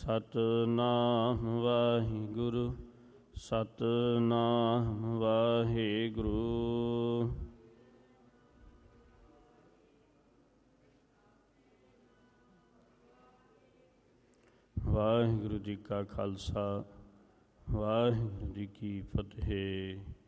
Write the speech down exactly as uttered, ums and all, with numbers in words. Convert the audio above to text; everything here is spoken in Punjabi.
ਸਤਿਨਾਮ ਵਾਹਿਗੁਰੂ ਸਤਿਨਾਮ ਵਾਹਿਗੁਰੂ। ਵਾਹਿਗੁਰੂ ਜੀ ਕਾ ਖਾਲਸਾ ਵਾਹਿਗੁਰੂ ਜੀ ਕੀ ਫਤਿਹ।